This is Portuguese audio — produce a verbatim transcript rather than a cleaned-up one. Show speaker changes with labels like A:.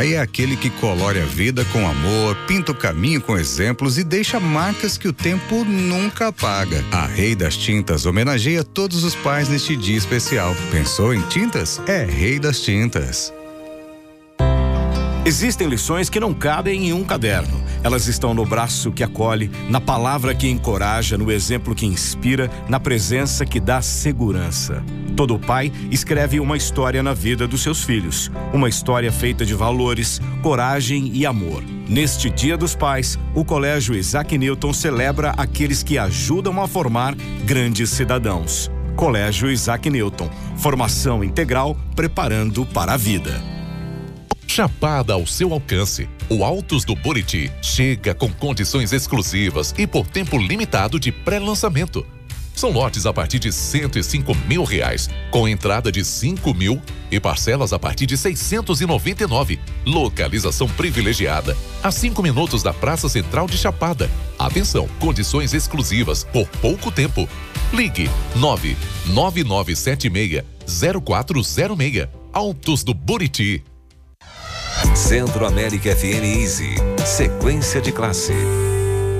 A: pai é aquele que colore a vida com amor, pinta o caminho com exemplos e deixa marcas que o tempo nunca apaga. A Rei das Tintas homenageia todos os pais neste dia especial. Pensou em tintas? É Rei das Tintas.
B: Existem lições que não cabem em um caderno. Elas estão no braço que acolhe, na palavra que encoraja, no exemplo que inspira, na presença que dá segurança. Todo pai escreve uma história na vida dos seus filhos. Uma história feita de valores, coragem e amor. Neste Dia dos Pais, o Colégio Isaac Newton celebra aqueles que ajudam a formar grandes cidadãos. Colégio Isaac Newton. Formação integral, preparando para a vida.
C: Chapada ao seu alcance. O Altos do Buriti chega com condições exclusivas e por tempo limitado de pré-lançamento. São lotes a partir de cento e cinco mil reais, com entrada de cinco mil e parcelas a partir de seiscentos e noventa e nove. Localização privilegiada, a cinco minutos da Praça Central de Chapada. Atenção, condições exclusivas por pouco tempo. Ligue nove nove nove sete seis zero quatro zero seis. Altos do Buriti.
D: Centro América F M Easy. Sequência de classe.